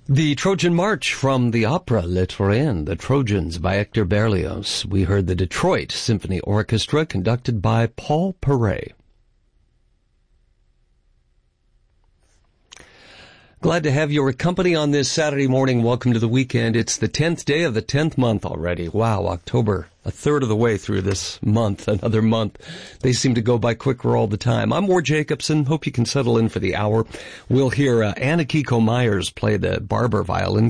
The Trojan March from the opera Le Troyen, The Trojans by Hector Berlioz. We heard the Detroit Symphony Orchestra conducted by Paul Perret. Glad to have your company on this Saturday morning. Welcome to the weekend. It's the 10th day of the 10th month already. Wow, October, a third of the way through this month, another month. They seem to go by quicker all the time. I'm Ward Jacobson. Hope you can settle in for the hour. We'll hear Anna Kiko Myers play the Barber violin